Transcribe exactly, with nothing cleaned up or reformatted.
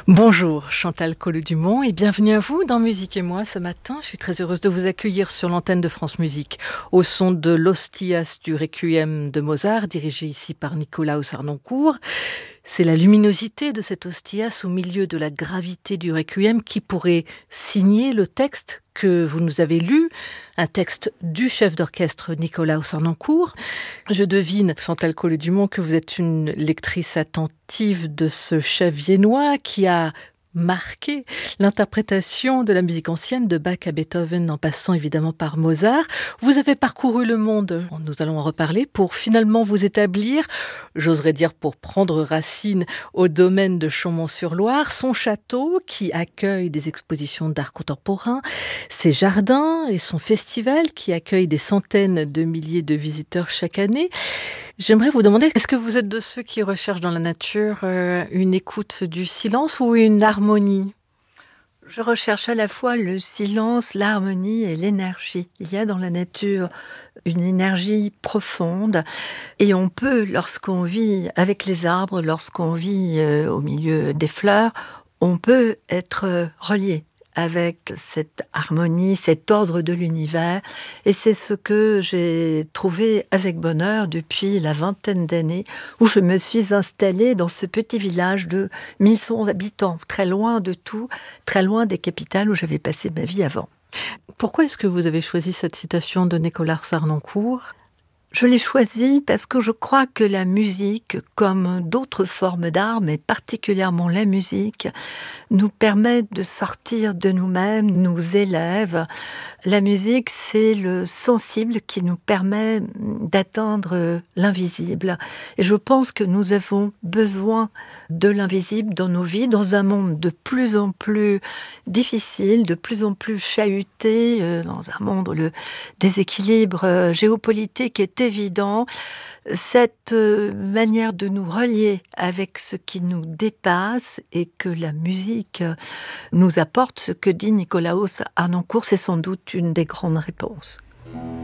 Bonjour Chantal Collot-Dumont et bienvenue à vous dans Musique et moi ce matin. Je suis très heureuse de vous accueillir sur l'antenne de France Musique au son de l'Ostias du Requiem de Mozart, dirigé ici par Nikolaus Harnoncourt. C'est la luminosité de cet Ostias au milieu de la gravité du Requiem qui pourrait signer le texte que vous nous avez lu, un texte du chef d'orchestre Nikolaus Harnoncourt. Je devine, Chantal Collot-Dumont, que vous êtes une lectrice attentive de ce chef viennois qui a marqué l'interprétation de la musique ancienne de Bach à Beethoven en passant évidemment par Mozart. Vous avez parcouru le monde, nous allons en reparler, pour finalement vous établir, j'oserais dire pour prendre racine au domaine de Chaumont-sur-Loire, son château qui accueille des expositions d'art contemporain, ses jardins et son festival qui accueille des centaines de milliers de visiteurs chaque année. J'aimerais vous demander, est-ce que vous êtes de ceux qui recherchent dans la nature euh, une écoute du silence ou une harmonie ? Je recherche à la fois le silence, l'harmonie et l'énergie. Il y a dans la nature une énergie profonde et on peut, lorsqu'on vit avec les arbres, lorsqu'on vit euh, au milieu des fleurs, on peut être relié avec cette harmonie, cet ordre de l'univers. Et c'est ce que j'ai trouvé avec bonheur depuis la vingtaine d'années où je me suis installée dans ce petit village de mille cent habitants, très loin de tout, très loin des capitales où j'avais passé ma vie avant. Pourquoi est-ce que vous avez choisi cette citation de Nikolaus Harnoncourt ? Je l'ai choisi parce que je crois que la musique, comme d'autres formes d'art, mais particulièrement la musique, nous permet de sortir de nous-mêmes, nous élève. La musique, c'est le sensible qui nous permet d'atteindre l'invisible. Et je pense que nous avons besoin de l'invisible dans nos vies, dans un monde de plus en plus difficile, de plus en plus chahuté, dans un monde où le déséquilibre géopolitique est évident. Cette manière de nous relier avec ce qui nous dépasse et que la musique nous apporte, ce que dit Nikolaus Harnoncourt, c'est sans doute une des grandes réponses.